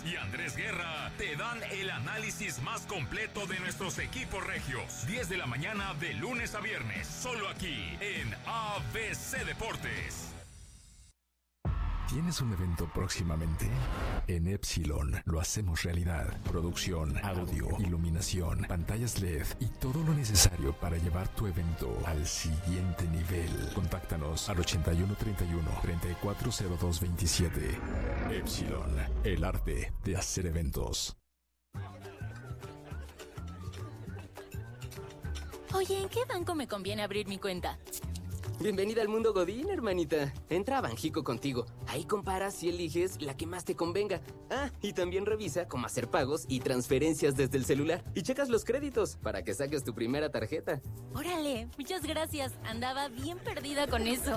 y Andrés Guerra te dan el análisis más completo de nuestros equipos regios. 10 de la mañana de lunes a viernes, solo aquí en ABC Deportes. ¿Tienes un evento próximamente? En Epsilon lo hacemos realidad. Producción, audio, iluminación, pantallas LED y todo lo necesario para llevar tu evento al siguiente nivel. Contáctanos al 8131-340227. Epsilon, el arte de hacer eventos. Oye, ¿en qué banco me conviene abrir mi cuenta? Bienvenida al mundo Godín, hermanita. Entra a Banjico Contigo. Ahí comparas y eliges la que más te convenga. Ah, y también revisa cómo hacer pagos y transferencias desde el celular. Y checas los créditos para que saques tu primera tarjeta. Órale, muchas gracias. Andaba bien perdida con eso.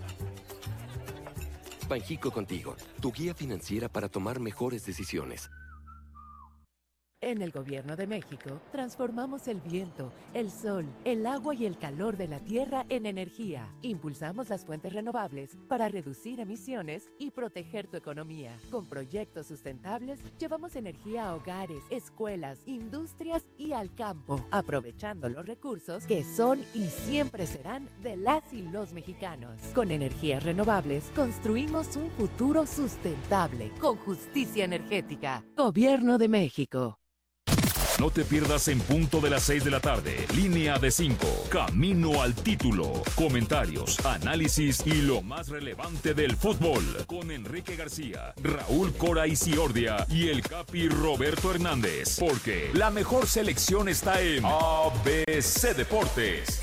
Banjico Contigo, tu guía financiera para tomar mejores decisiones. En el Gobierno de México, transformamos el viento, el sol, el agua y el calor de la tierra en energía. Impulsamos las fuentes renovables para reducir emisiones y proteger tu economía. Con proyectos sustentables, llevamos energía a hogares, escuelas, industrias y al campo, aprovechando los recursos que son y siempre serán de las y los mexicanos. Con energías renovables, construimos un futuro sustentable, con justicia energética. Gobierno de México. No te pierdas en punto de las 6 de la tarde. Línea de 5. Camino al título. Comentarios, análisis y lo más relevante del fútbol. Con Enrique García, Raúl Cora Isiordia y el Capi Roberto Hernández. Porque la mejor selección está en ABC Deportes.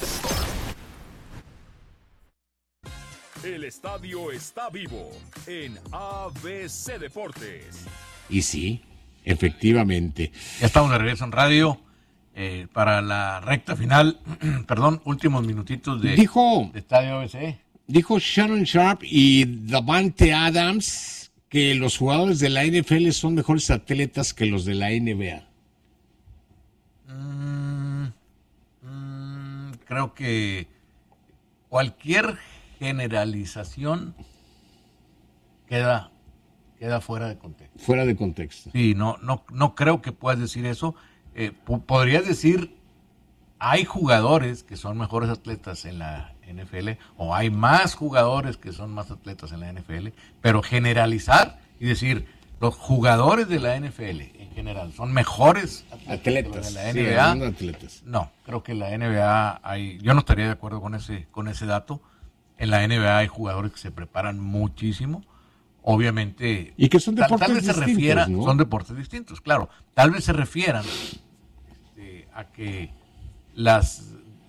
El estadio está vivo en ABC Deportes. Y sí, efectivamente. Ya estamos de regreso en radio para la recta final, perdón, últimos minutitos de Estadio ABC. Dijo Shannon Sharp y Davante Adams que los jugadores de la NFL son mejores atletas que los de la NBA. Creo que cualquier generalización queda fuera de contexto. Fuera de contexto. Sí, no creo que puedas decir eso. Podrías decir, hay jugadores que son mejores atletas en la NFL, o hay más jugadores que son más atletas en la NFL, pero generalizar y decir, los jugadores de la NFL en general son mejores atletas de la NBA. Atletas. No, creo que en la NBA yo no estaría de acuerdo con ese dato. En la NBA hay jugadores que se preparan muchísimo. Obviamente, y que son deportes tal vez se distintos, refieran, ¿no? Son deportes distintos, claro. Tal vez se refieran a que las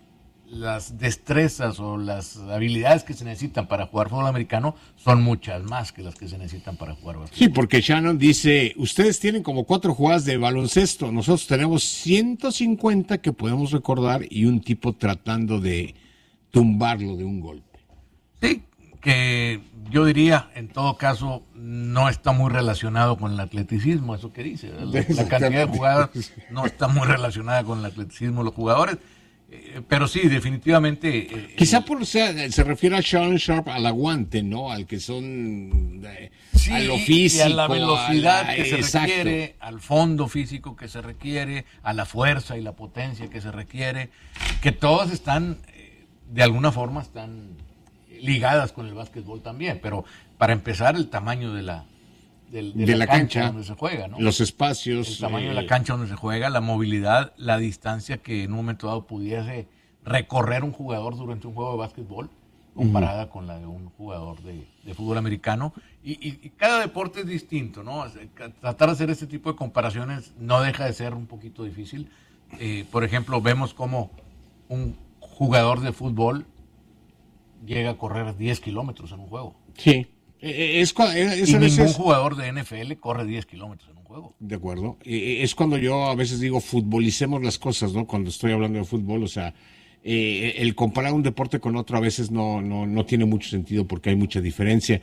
destrezas o las habilidades que se necesitan para jugar fútbol americano son muchas más que las que se necesitan para jugar básquetbol. Sí, porque Shannon dice, ustedes tienen como 4 jugadas de baloncesto, nosotros tenemos 150 que podemos recordar y un tipo tratando de tumbarlo de un golpe. Sí, que yo diría, en todo caso, no está muy relacionado con el atleticismo, eso que dice. La cantidad de jugadas no está muy relacionada con el atleticismo de los jugadores, pero sí, definitivamente... Quizá se refiere a Shannon Sharp al aguante, ¿no? Al que son... a lo físico. Y a la velocidad que se requiere, al fondo físico que se requiere, a la fuerza y la potencia que se requiere, que todas están, de alguna forma, están ligadas con el básquetbol también, pero para empezar el tamaño de la cancha donde se juega, ¿no? Los espacios, el tamaño de la cancha donde se juega, la movilidad, la distancia que en un momento dado pudiese recorrer un jugador durante un juego de básquetbol comparada con la de un jugador de fútbol americano, y cada deporte es distinto, ¿no? Tratar de hacer este tipo de comparaciones no deja de ser un poquito difícil. Por ejemplo, vemos cómo un jugador de fútbol llega a correr 10 kilómetros en un juego. Sí. Ningún jugador de NFL corre 10 kilómetros en un juego. De acuerdo. Es cuando yo a veces digo futbolicemos las cosas, ¿no? Cuando estoy hablando de fútbol, o sea, el comparar un deporte con otro a veces no tiene mucho sentido porque hay mucha diferencia.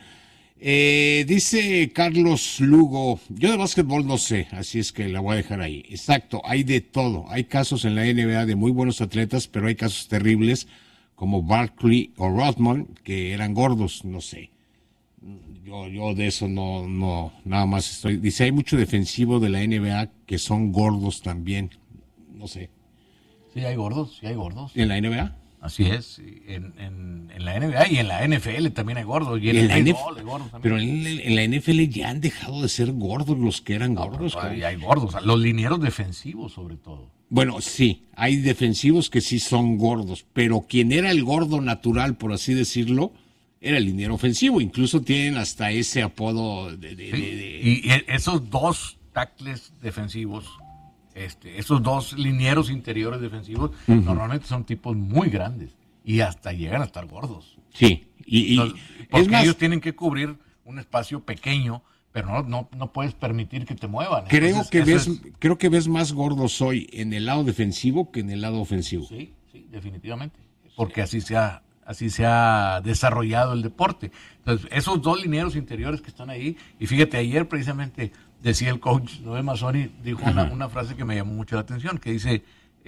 Dice Carlos Lugo, yo de básquetbol no sé, así es que la voy a dejar ahí. Exacto, hay de todo. Hay casos en la NBA de muy buenos atletas, pero hay casos terribles como Barkley o Rodman, que eran gordos, no sé. Yo de eso no, nada más estoy. Dice, hay mucho defensivo de la NBA que son gordos también. No sé. Sí, hay gordos. ¿En la NBA? Así es. En la NBA y en la NFL también hay gordos. Y en la el NFL, hay gordos también. pero en la NFL ya han dejado de ser gordos los que eran gordos. Todavía hay gordos. Los linieros defensivos, sobre todo. Bueno, sí, hay defensivos que sí son gordos, pero quien era el gordo natural, por así decirlo, era el liniero ofensivo. Incluso tienen hasta ese apodo Y esos dos tackles defensivos, esos dos linieros interiores defensivos, normalmente son tipos muy grandes y hasta llegan a estar gordos. Sí, porque es más, ellos tienen que cubrir un espacio pequeño, pero no puedes permitir que te muevan. Creo que ves más gordos hoy en el lado defensivo que en el lado ofensivo. Sí, definitivamente, porque así se ha desarrollado el deporte. Entonces, esos dos linieros interiores que están ahí, y fíjate, ayer precisamente decía el coach Noé Mazzoni, dijo una frase que me llamó mucho la atención, que dice,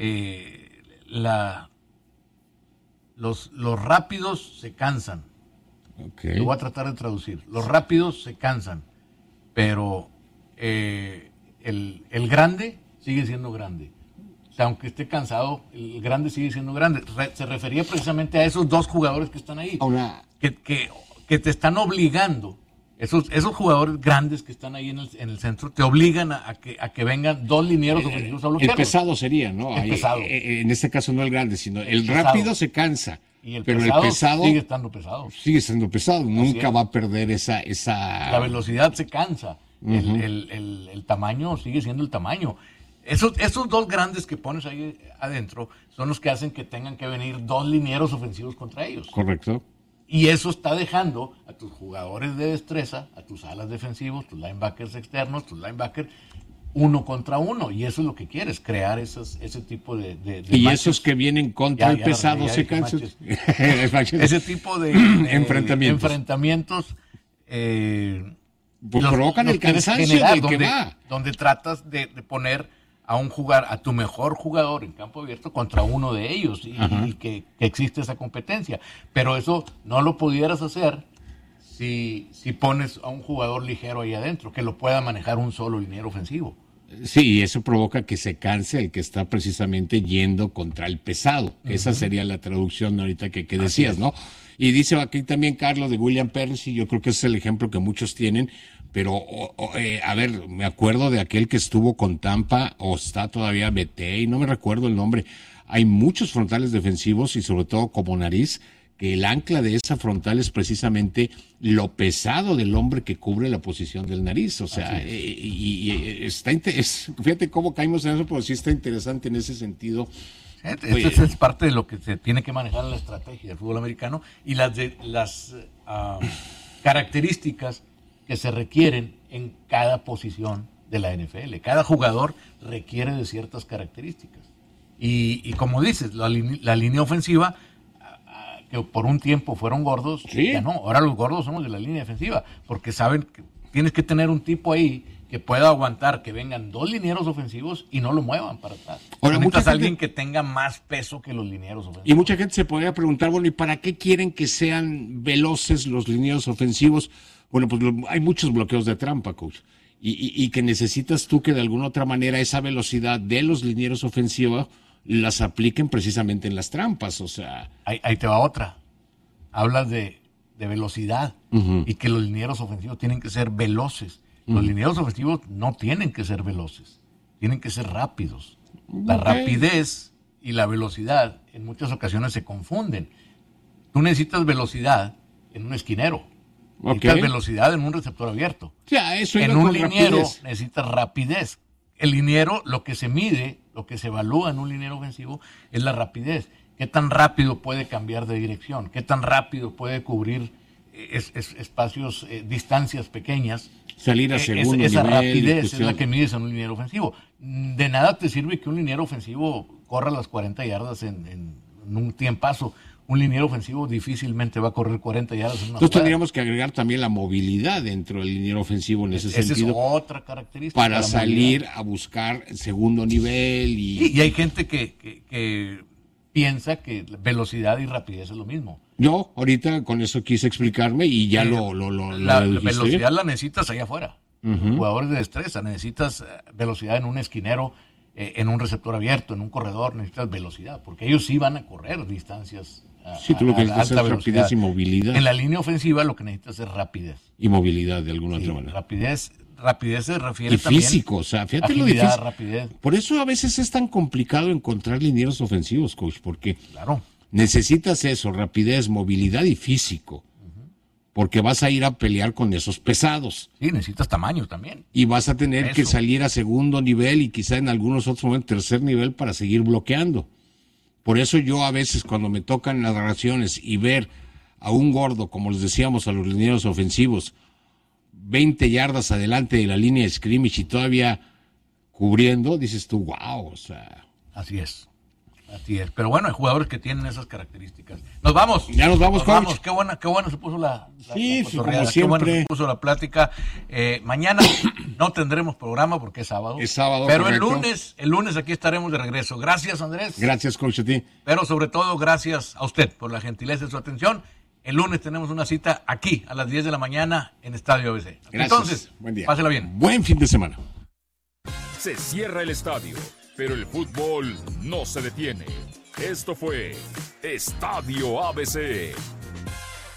los rápidos se cansan. Okay. Lo voy a tratar de traducir. Los rápidos se cansan, pero el grande sigue siendo grande. O sea, aunque esté cansado, el grande sigue siendo grande. Se refería precisamente a esos dos jugadores que están ahí, que te están obligando. Esos jugadores grandes que están ahí en el centro te obligan a que vengan dos linieros ofensivos a bloquearlos. El pesado sería, ¿no? El pesado. En este caso no el grande, sino el rápido se cansa. Pero el pesado sigue estando pesado. Sigue siendo pesado. Nunca va a perder esa... La velocidad se cansa. El tamaño sigue siendo el tamaño. Esos dos grandes que pones ahí adentro son los que hacen que tengan que venir dos linieros ofensivos contra ellos. Correcto. Y eso está dejando a tus jugadores de destreza, a tus alas defensivos, tus linebackers externos, tus linebackers, uno contra uno. Y eso es lo que quieres, crear ese tipo de y matches. Esos que vienen contra el pesado se cansan. Ese tipo de enfrentamientos pues provocan el cansancio del que va. Donde tratas de poner a tu mejor jugador en campo abierto contra uno de ellos y que existe esa competencia. Pero eso no lo pudieras hacer si pones a un jugador ligero ahí adentro, que lo pueda manejar un solo liniero ofensivo. Sí, y eso provoca que se canse el que está precisamente yendo contra el pesado. Esa sería la traducción ahorita que decías, ¿no? Y dice aquí también Carlos de William Percy, yo creo que ese es el ejemplo que muchos tienen, pero a ver, me acuerdo de aquel que estuvo con Tampa, o está todavía BT, y no me recuerdo el nombre. Hay muchos frontales defensivos y sobre todo como nariz, que el ancla de esa frontal es precisamente lo pesado del hombre que cubre la posición del nariz. O sea, fíjate cómo caímos en eso, pero sí está interesante en ese sentido. Eso es parte de lo que se tiene que manejar en la estrategia del fútbol americano y las características que se requieren en cada posición de la NFL. Cada jugador requiere de ciertas características. Y como dices, la línea ofensiva, que por un tiempo fueron gordos, ya no. Ahora los gordos somos de la línea defensiva, porque saben que tienes que tener un tipo ahí que pueda aguantar que vengan dos linieros ofensivos y no lo muevan para atrás. Ahora, necesitas alguien que tenga más peso que los linieros ofensivos. Y mucha gente se podría preguntar, bueno, ¿y para qué quieren que sean veloces los linieros ofensivos? Bueno, pues hay muchos bloqueos de trampa, coach. Y que necesitas tú que de alguna otra manera esa velocidad de los linieros ofensivos las apliquen precisamente en las trampas, o sea... Ahí te va otra. Hablas de velocidad y que los linieros ofensivos tienen que ser veloces. Los linieros ofensivos no tienen que ser veloces, tienen que ser rápidos. La rapidez y la velocidad en muchas ocasiones se confunden. Tú necesitas velocidad en un esquinero, necesitas velocidad en un receptor abierto. Eso en un liniero necesitas rapidez. El liniero, lo que se mide, lo que se evalúa en un liniero ofensivo es la rapidez. ¿Qué tan rápido puede cambiar de dirección? ¿Qué tan rápido puede cubrir espacios, distancias pequeñas? Salir a segundo esa nivel, rapidez es la que mides en un liniero ofensivo. De nada te sirve que un liniero ofensivo corra las 40 yardas en un tiempazo. Un liniero ofensivo difícilmente va a correr 40 yardas en una Entonces tendríamos que agregar también la movilidad dentro del liniero ofensivo en ese sentido. Esa es otra característica. Para salir a buscar segundo nivel. Y hay gente que piensa que velocidad y rapidez es lo mismo. Yo ahorita con eso quise explicarme y ya la dijiste velocidad bien. la necesitas allá afuera. Jugadores de destreza, necesitas velocidad en un esquinero, en un receptor abierto, en un corredor, necesitas velocidad, porque ellos sí van a correr distancias Sí, tú lo que necesitas alta es velocidad. rapidez y movilidad. En la línea ofensiva lo que necesitas es rapidez. Y movilidad de alguna Sí, otra manera. rapidez se refiere Y también físico, o sea, fíjate lo agilidad, difícil. rapidez. Por eso a veces es tan complicado encontrar linieros ofensivos, coach, porque Claro. necesitas eso, rapidez, movilidad y físico. Porque vas a ir a pelear con esos pesados. Sí, necesitas tamaño también. Y vas a tener que Eso. salir a segundo nivel y quizá en algunos otros momentos tercer nivel para seguir bloqueando. Por eso yo a veces cuando me tocan las narraciones y ver a un gordo, como les decíamos a los linieros ofensivos, 20 yardas adelante de la línea de scrimmage y todavía cubriendo, dices tú, wow, o sea... Así es. Así es. Pero bueno, hay jugadores que tienen esas características. Nos vamos. Ya nos vamos, coach. Qué buena se puso la Sí, cotorreada. como Qué buena siempre. se puso la plática. Mañana no tendremos programa porque es sábado. Es sábado, Pero correcto. el lunes aquí estaremos de regreso. Gracias, Andrés. Gracias, coach, a ti. Pero sobre todo, gracias a usted por la gentileza de su atención. El lunes tenemos una cita aquí a las 10 de la mañana en Estadio ABC. Gracias. Entonces, Buen día. pásela bien. Buen fin de semana. Se cierra el estadio, pero el fútbol no se detiene. Esto fue Estadio ABC